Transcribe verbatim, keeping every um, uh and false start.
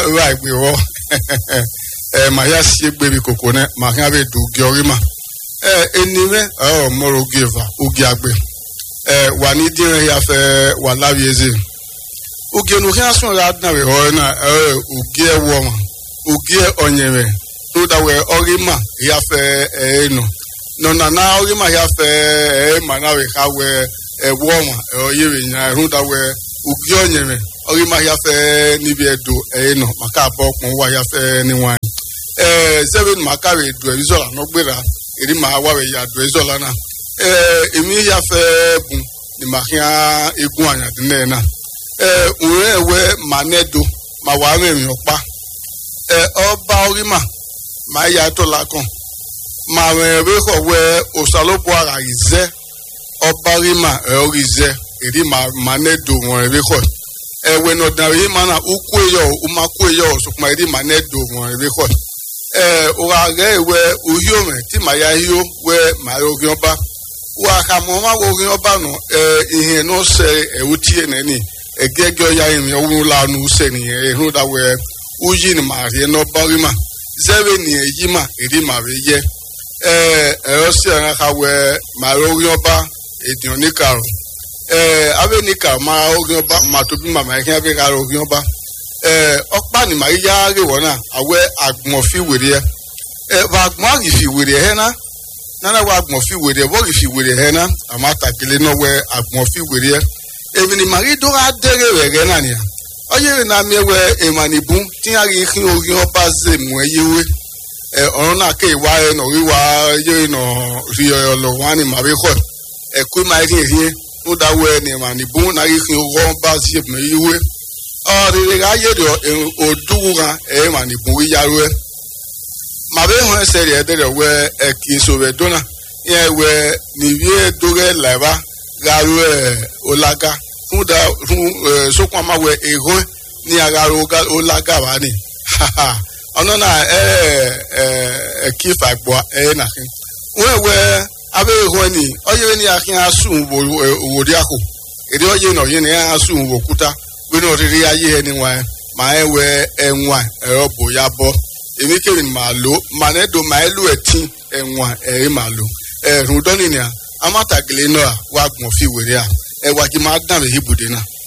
right we wo eh ma ya sie gbe bi kokone ma kan be du giori ma eh eniwe oh moro giver ugi agbe eh wa ni dire ya fe wa lawieze ugi no kan so ra na we ho na eh ugi e wo ma ugi onyewe to da we orima ya fe eh no no na na orima ya fe eh ma na we ka we e wo ma e yiri nya ru da we ugi onyewe orima ya fe ni bi edo eh no maka bo pon wa ya fe ni wan eh seven makare do ezola no gbera eri ma wa we ya do ezola na eh emi ya fe bun ni makia egun anya de na eh unre we manedo ma wa me mi opa eh oba orima ma ya to la kan ma we we ko we osalopo ara ize oba orima e orize eri ma manedo won we ko e we no dan yi mana ukwu eyo umakwu eyo so kuma eri manedo won we ko eh ora re we uhiome ti maya hio we marogi oba wa ka mo ma wo oba no eh ihe no se e utie nani egege oya yin owu la nu se ni e hu da we uyi ni ma re no barima zebe ni eyi ma eri ma re ye eh e o se ran ka we marogi oba edion ni karo eh ave ni ka ma ogi oba ma to bi ma ma ke ave ka ogi oba eh opa ni ma ya re wona awe agbon fi were eh ba agbon ri fi were he na nana wa agbon fi were bo ri fi were he na amata kele no we agbon fi were ebi ni mari do ga dere were na ni oye na mi we emanibun tin ari kin ogi oba ze mu eyewe eh orun na ke wa e no wi wa ye no ri olo wa ni ma be ko e ku ma ri ri no da we ni emanibun na ri kin oba ze mu eyewe ori ga yedo oduga e mani bu yaru e ma be ho seri e de we e ki so be dona ye we ni wie doge leba garu e olaga fun da fun so kwa ma we e ho ni agaru olaga ba ni ona na e e ki fa gbo e na kin we we abe ho ni oye ni akin asun wo ri ako ede oye no ye ni asun wo kuta we no riri aye anyone ma ewe enwa erobo yabo emi kemi ma lo manedo ma elu etin enwa e ma lo eh run doni ni amata gele no wa gbon fi were a e wa ji ma dan be hibude na